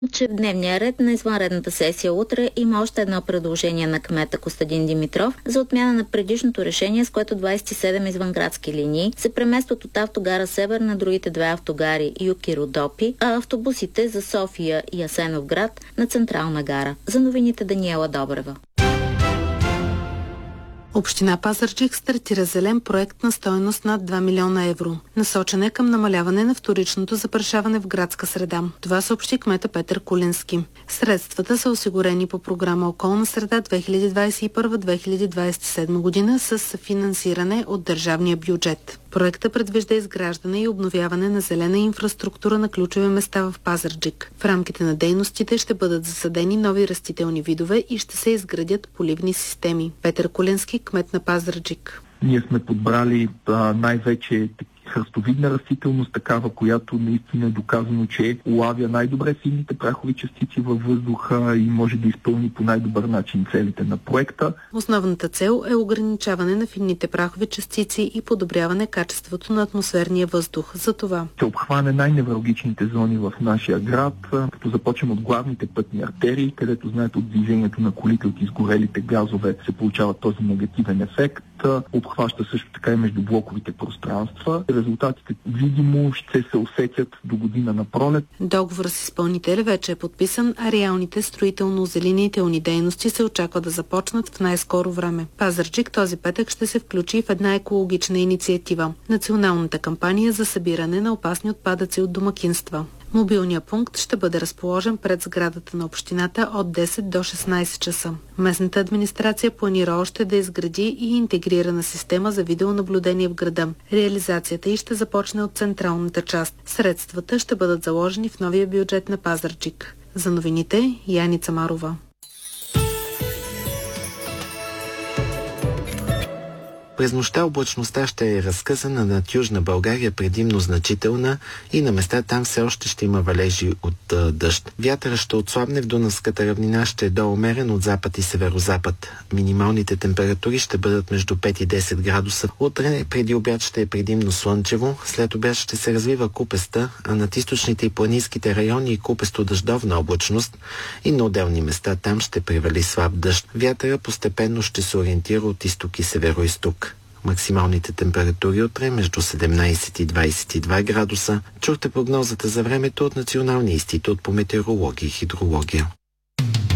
че в дневния ред на извънредната сесия утре има още едно предложение на кмета Костадин Димитров за отмяна на предишното решение, с което 27 извънградски линии се преместват от автогара Север на другите две автогари Юг и Родопи, а автобусите за София и Асеновград на Централна гара. За новините Даниела Добрева. Община Пазарджик стартира зелен проект на стойност над 2 милиона евро. Насочен е към намаляване на вторичното запрашаване в градска среда. Това съобщи кмета Петър Кулински. Средствата са осигурени по програма Околна среда 2021-2027 година с финансиране от държавния бюджет. Проекта предвижда изграждане и обновяване на зелена инфраструктура на ключови места в Пазарджик. В рамките на дейностите ще бъдат засадени нови растителни видове и ще се изградят поливни системи. Петър Кулински, кмет на Пазарджик. Ние сме подбрали най-вече храстовидна растителност, такава, която наистина е доказано, че улавя най-добре финните прахови частици във въздуха и може да изпълни по най-добър начин целите на проекта. Основната цел е ограничаване на финните прахови частици и подобряване качеството на атмосферния въздух. За това ще обхване най-невралгичните зони в нашия град, като започнем от главните пътни артерии, където знаете от движението на колите от изгорелите газове се получава този негативен ефект. Обхваща също така и между блоковите пространства. Резултатите видимо ще се усетят до година на пролет. Договор с изпълнителя вече е подписан, а реалните строително-озеленителни дейности се очаква да започнат в най-скоро време. Пазарджик този петък ще се включи в една екологична инициатива – националната кампания за събиране на опасни отпадъци от домакинства. Мобилният пункт ще бъде разположен пред сградата на общината от 10 до 16 часа. Местната администрация планира още да изгради и интегрирана система за видеонаблюдение в града. Реализацията й ще започне от централната част. Средствата ще бъдат заложени в новия бюджет на Пазарджик. За новините Яни Цамарова. През нощта облачността ще е разкъсана над Южна България, предимно значителна, и на места там все още ще има валежи от дъжд. Вятъра ще отслабне, в Дунавската равнина ще е доумерен от запад и северозапад. Минималните температури ще бъдат между 5 и 10 градуса. Утре преди обяд ще е предимно слънчево, след обяд ще се развива купеста, а над източните и планинските райони и купесто дъждовна облачност и на отделни места там ще превали слаб дъжд. Вятъра постепенно ще се ориентира от изток и североизток. Максималните температури утре между 17 и 22 градуса. Чухте прогнозата за времето от Националния институт по метеорология и хидрология.